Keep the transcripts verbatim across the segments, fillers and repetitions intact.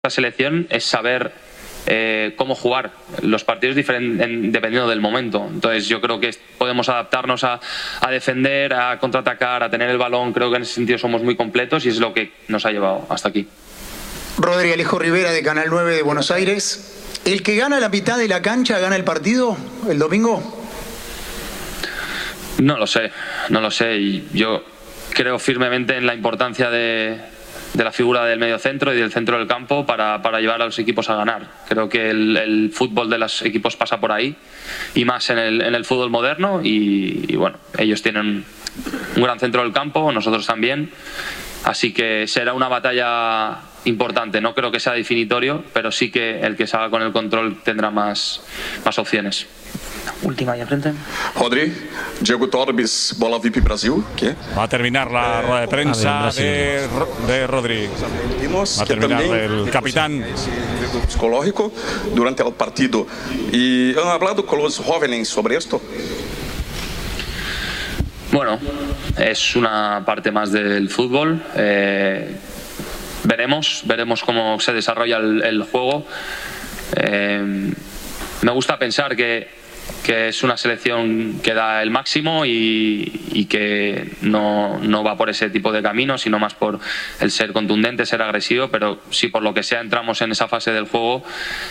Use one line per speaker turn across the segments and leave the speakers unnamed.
La selección es saber eh, cómo jugar los partidos diferentes dependiendo del momento. Entonces yo creo que podemos adaptarnos a, a defender, a contraatacar, a tener el balón. Creo que en ese sentido somos muy completos y es lo que nos ha llevado hasta aquí.
Rodri, Alejo Rivera de Canal nueve de Buenos Aires. ¿El que gana la mitad de la cancha gana el partido el domingo?
No lo sé, no lo sé. Y yo creo firmemente en la importancia de, de la figura del mediocentro y del centro del campo para, para llevar a los equipos a ganar. Creo que el, el fútbol de los equipos pasa por ahí y más en el, en el fútbol moderno y, y bueno, ellos tienen un gran centro del campo, nosotros también. Así que será una batalla importante. No creo que sea definitorio, pero sí que el que salga con el control tendrá más, más opciones.
Última ahí enfrente.
Rodri, Diego Torbis, Bola V I P Brasil. ¿Qué?
Va a terminar la rueda de prensa de, de Rodri. Va a terminar el capitán.
Psicológico durante el partido. ¿Y han hablado con los jóvenes sobre esto?
Bueno, es una parte más del fútbol. Eh, veremos, veremos cómo se desarrolla el, el juego. Eh, me gusta pensar que, que es una selección que da el máximo y, y que no, no va por ese tipo de camino, sino más por el ser contundente, ser agresivo, pero si por lo que sea entramos en esa fase del juego,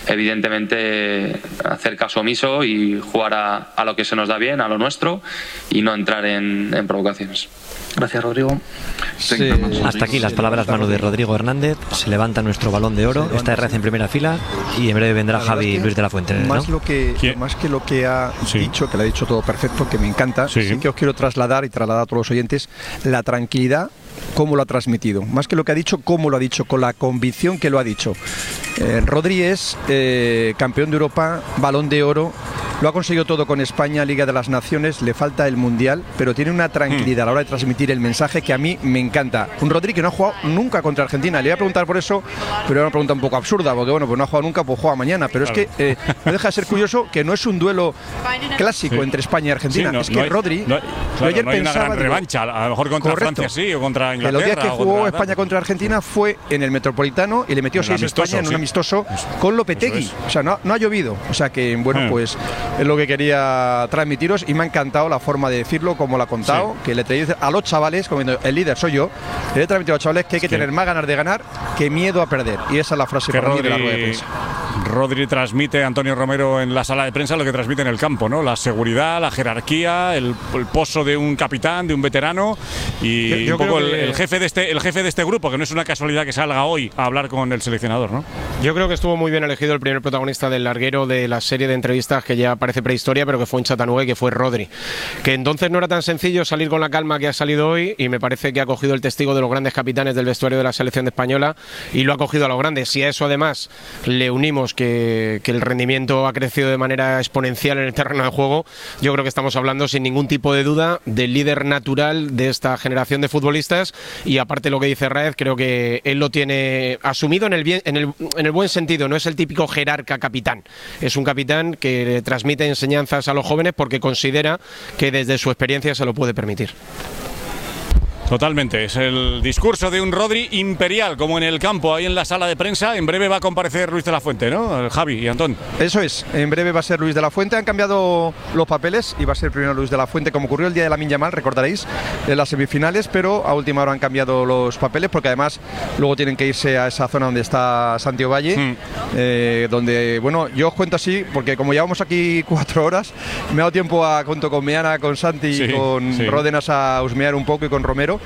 evidentemente hacer caso omiso y jugar a, a lo que se nos da bien, a lo nuestro y no entrar en, en provocaciones.
Gracias, Rodrigo.
Sí. Hasta aquí las palabras mano de Rodrigo Hernández. Se levanta nuestro balón de oro. Está R C en primera fila y en breve vendrá Javi Luis de la Fuente, ¿no?
Más, lo que, más que lo que ha sí. dicho, que lo ha dicho todo perfecto, que me encanta, sí. sí que os quiero trasladar y trasladar a todos los oyentes la tranquilidad, cómo lo ha transmitido. Más que lo que ha dicho, cómo lo ha dicho, con la convicción que lo ha dicho. Eh, Rodri es eh, campeón de Europa, balón de oro. Lo ha conseguido todo con España, Liga de las Naciones, le falta el Mundial, pero tiene una tranquilidad a la hora de transmitir el mensaje que a mí me encanta. Un Rodri que no ha jugado nunca contra Argentina. Le voy a preguntar por eso, pero era una pregunta un poco absurda, porque bueno, pues no ha jugado nunca, pues juega mañana. Pero claro. es que eh, no deja de ser curioso que no es un duelo clásico sí. entre España y Argentina. Sí, no, es que
no hay,
Rodri,
no hay, claro,
yo ayer
no hay
pensaba,
una gran
digo,
revancha, a lo mejor contra
correcto,
Francia sí, o contra Inglaterra.
Que los días que jugó
contra
España contra Argentina fue en el Metropolitano y le metió seis España en un sí. amistoso con Lopetegui. O sea, no, no ha llovido. O sea que, bueno, pues es lo que quería transmitiros y me ha encantado la forma de decirlo, como lo ha contado, sí. que le dice a los chavales, como el líder soy yo, le he transmitido a los chavales que hay que sí. tener más ganas de ganar que miedo a perder. Y esa es la frase que para Rodri, mí de la rueda de prensa.
Rodri transmite, Antonio Romero en la sala de prensa, lo que transmite en el campo, ¿no? La seguridad, la jerarquía, el, el pozo de un capitán, de un veterano y yo, yo un poco el, el, jefe de este, el jefe de este grupo, que no es una casualidad que salga hoy a hablar con el seleccionador, ¿no?
Yo creo que estuvo muy bien elegido el primer protagonista del larguero de la serie de entrevistas que ya parece prehistoria, pero que fue en Chattanooga, que fue Rodri. Que entonces no era tan sencillo salir con la calma que ha salido hoy y me parece que ha cogido el testigo de los grandes capitanes del vestuario de la selección española y lo ha cogido a los grandes. Si a eso además le unimos que, que el rendimiento ha crecido de manera exponencial en el terreno de juego, yo creo que estamos hablando sin ningún tipo de duda del líder natural de esta generación de futbolistas y aparte lo que dice Raez, creo que él lo tiene asumido en el, bien, en el, en el buen sentido, no es el típico jerarca capitán, es un capitán que transmite enseñanzas a los jóvenes porque considera que desde su experiencia se lo puede permitir.
Totalmente, es el discurso de un Rodri imperial, como en el campo, ahí en la sala de prensa. En breve va a comparecer Luis de la Fuente, ¿no? Javi y Antón.
Eso es, en breve va a ser Luis de la Fuente. Han cambiado los papeles y va a ser primero Luis de la Fuente, como ocurrió el día de Lamine Yamal, recordaréis, en las semifinales, pero a última hora han cambiado los papeles porque además luego tienen que irse a esa zona donde está Santiago Valle, mm. eh, donde, bueno, yo os cuento así, porque como llevamos aquí cuatro horas, me ha dado tiempo a, junto con Meana, con Santi sí, y con sí. Ródenas, a husmear un poco y con Romero.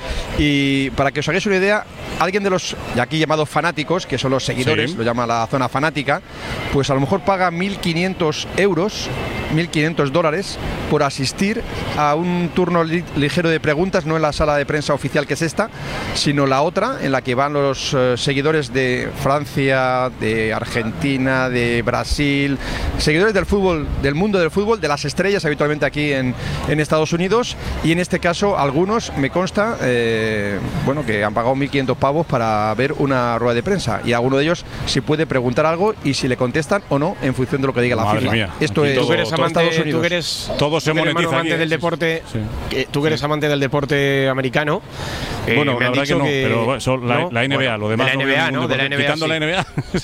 Y para que os hagáis una idea, alguien de los aquí llamados fanáticos, que son los seguidores, sí. lo llama la zona fanática, pues a lo mejor paga mil quinientos euros, mil quinientos dólares por asistir a un turno li ligero de preguntas, no en la sala de prensa oficial que es esta, sino la otra, en la que van los uh, seguidores de Francia, de Argentina, de Brasil, seguidores del fútbol, del mundo del fútbol, de las estrellas habitualmente aquí en, en Estados Unidos, y en este caso algunos, me consta, eh, bueno, que han pagado mil quinientos pavos para ver una rueda de prensa, y alguno de ellos si puede preguntar algo y si le contestan o no en función de lo que diga la
Madre
FIFA.
Mía.
Esto
aquí
es
todo, todo
amante,
Estados Unidos.
tú que eres,
todo se
tú que eres,
monetiza
Manu, amante
aquí,
del
sí,
deporte,
sí.
que, tú que eres amante del deporte americano.
Bueno,
eh, me
la
han
verdad
dicho
que no,
que,
pero bueno, son la,
¿no?
la N B A,
Bueno,
lo demás
de la
no
N B A,
veo ningún
¿no? De la
deporte.
N B A,
Quitando
sí.
la N B A.